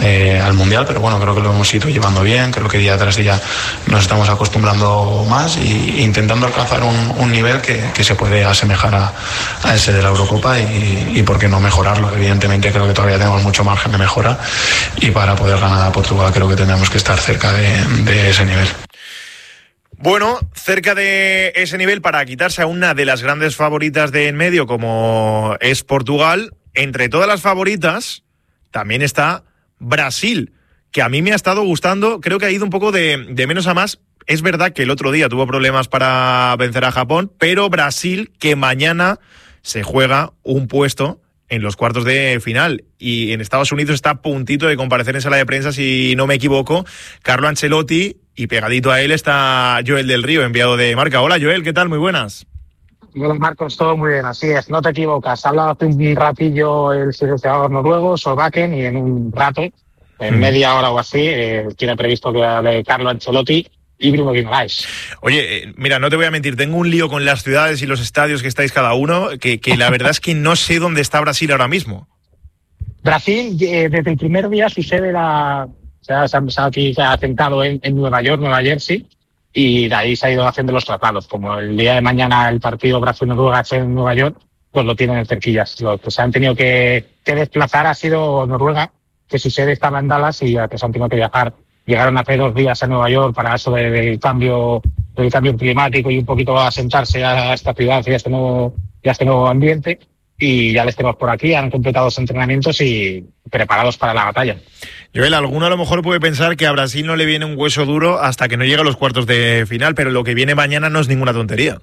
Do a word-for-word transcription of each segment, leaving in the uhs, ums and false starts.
eh, al Mundial, pero bueno, creo que lo hemos ido llevando bien, creo que día tras día nos estamos acostumbrando más e intentando alcanzar un, un nivel que, que se puede asemejar a, a ese de la Eurocopa y, y por qué no mejorarlo. Evidentemente creo que todavía tenemos mucho margen de mejora y para poder ganar a Portugal creo que tendremos que estar cerca de, de ese nivel. Bueno, cerca de ese nivel para quitarse a una de las grandes favoritas de en medio como es Portugal. Entre todas las favoritas también está Brasil, que a mí me ha estado gustando, creo que ha ido un poco de, de menos a más. Es verdad que el otro día tuvo problemas para vencer a Japón, pero Brasil que mañana se juega un puesto en los cuartos de final y en Estados Unidos está a puntito de comparecer en sala de prensa, si no me equivoco, Carlo Ancelotti, y pegadito a él está Joel del Río, enviado de Marca. Hola Joel, ¿qué tal? Muy buenas. Bueno, Marcos, todo muy bien, así es, no te equivocas. Ha hablado hace un ratillo el seleccionador noruego, Solbakken, y en un rato, en mm. media hora o así, eh, tiene previsto que hable Carlo Ancelotti y Bruno Guimaraes. Oye, eh, mira, no te voy a mentir, tengo un lío con las ciudades y los estadios que estáis cada uno, que, que la verdad es que no sé dónde está Brasil ahora mismo. Brasil, eh, desde el primer día, su sede la, o sea, se ha, se ha aquí se ha asentado en, en Nueva York, Nueva Jersey, y de ahí se ha ido haciendo los tratados. Como el día de mañana el partido Brasil-Noruega es en Nueva York, pues lo tienen en cerquillas. Lo que se han tenido que, que desplazar ha sido Noruega, que su sede estaba en Dallas y a que se han tenido que viajar. Llegaron hace dos días a Nueva York para eso del de cambio, del cambio climático y un poquito a asentarse a esta ciudad y a este nuevo, y a este nuevo ambiente. Y ya les tenemos por aquí, han completado los entrenamientos y preparados para la batalla. Joel, alguno a lo mejor puede pensar que a Brasil no le viene un hueso duro hasta que no llegue a los cuartos de final, pero lo que viene mañana no es ninguna tontería.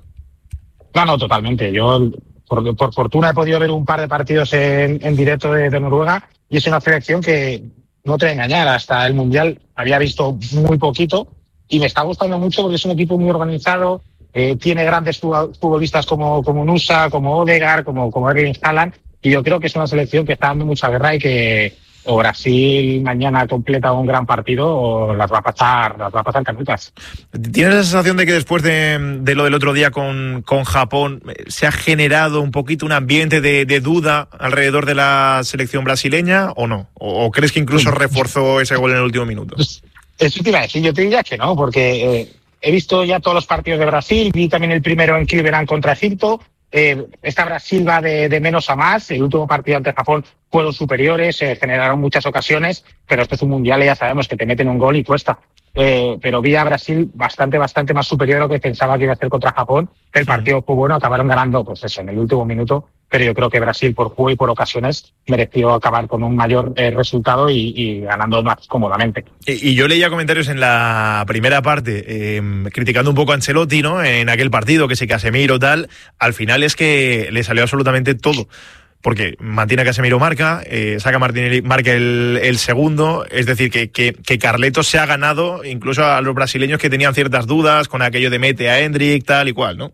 No, no, totalmente. Yo, por, por fortuna, he podido ver un par de partidos en, en directo de, de Noruega y es una selección que, no te voy a engañar, hasta el Mundial había visto muy poquito y me está gustando mucho porque es un equipo muy organizado. Eh, tiene grandes futbolistas como, como Nusa, como Odegaard, como, como Erling Haaland, y yo creo que es una selección que está dando mucha guerra y que o Brasil mañana completa un gran partido o las va a pasar, las va a pasar canutas. ¿Tienes la sensación de que después de, de lo del otro día con, con Japón se ha generado un poquito un ambiente de, de duda alrededor de la selección brasileña o no? ¿O, o crees que incluso reforzó ese gol en el último minuto? Eso te iba a decir, yo te diría que no, porque eh, he visto ya todos los partidos de Brasil, vi también el primero en Cleveland contra Egipto. Eh, esta Brasil va de, de menos a más. El último partido ante Japón fueron superiores, se eh, generaron muchas ocasiones, pero este es un mundial y ya sabemos que te meten un gol y cuesta. Eh, pero vi a Brasil bastante, bastante más superior a lo que pensaba que iba a hacer contra Japón. El partido fue bueno, acabaron ganando, pues eso, en el último minuto, pero yo creo que Brasil por juego y por ocasiones mereció acabar con un mayor eh, resultado y, y ganando más cómodamente. Y, y yo leía comentarios en la primera parte eh, criticando un poco a Ancelotti, ¿no? En aquel partido, que si Casemiro tal, al final es que le salió absolutamente todo. Porque mantiene a Casemiro marca, eh, saca Martinelli marca el, el segundo, es decir, que, que, que Carletos se ha ganado incluso a los brasileños que tenían ciertas dudas con aquello de mete a Endrick, tal y cual, ¿no?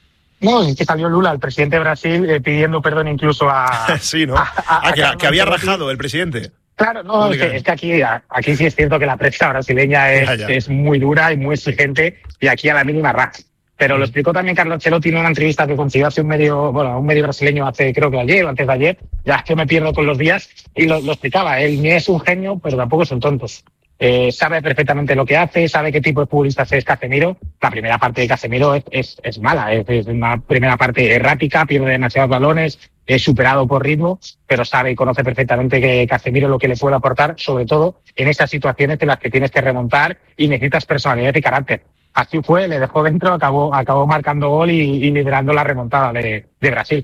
No, es que salió Lula, el presidente de Brasil, eh, pidiendo perdón incluso a... sí, ¿no? A, a, ah, que, a que había rajado el presidente. Claro, no, es que, es que aquí, aquí sí es cierto que la prensa brasileña es, ya, ya. es muy dura y muy exigente y aquí a la mínima raja. Pero lo explicó también Carlo Ancelotti en una entrevista que consiguió hace un medio, bueno, un medio brasileño hace, creo que ayer o antes de ayer, ya es que me pierdo con los días, y lo, lo explicaba. Él ni es un genio, pero tampoco son tontos. Eh, sabe perfectamente lo que hace, sabe qué tipo de futbolista es Casemiro. La primera parte de Casemiro es, es, es mala, es, es una primera parte errática, pierde demasiados balones, es superado por ritmo, pero sabe y conoce perfectamente que Casemiro lo que le puede aportar, sobre todo en esas situaciones en las que tienes que remontar y necesitas personalidad y carácter. Así fue, le dejó dentro, acabó, acabó marcando gol y, y liderando la remontada de, de Brasil.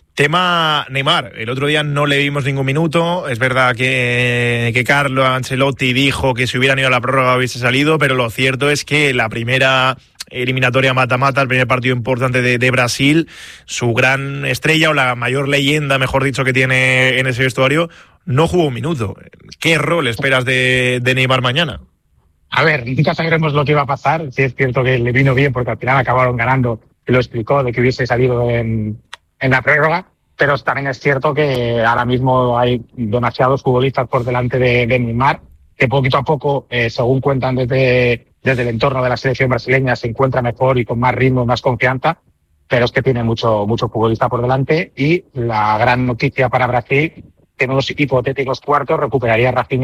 Tema Neymar, el otro día no le vimos ningún minuto, es verdad que, que Carlo Ancelotti dijo que si hubieran ido a la prórroga hubiese salido, pero lo cierto es que la primera eliminatoria mata-mata, el primer partido importante de, de Brasil, su gran estrella o la mayor leyenda, mejor dicho, que tiene en ese vestuario, no jugó un minuto. ¿Qué rol esperas de, de Neymar mañana? A ver, nunca sabremos lo que iba a pasar. Sí es cierto que le vino bien porque al final acabaron ganando y lo explicó de que hubiese salido en, en la prórroga, pero también es cierto que ahora mismo hay demasiados futbolistas por delante de, de Neymar, que poquito a poco, eh, según cuentan desde, desde el entorno de la selección brasileña, se encuentra mejor y con más ritmo, más confianza, pero es que tiene mucho, mucho futbolista por delante y la gran noticia para Brasil, que en unos hipotéticos cuartos recuperaría a Rafinha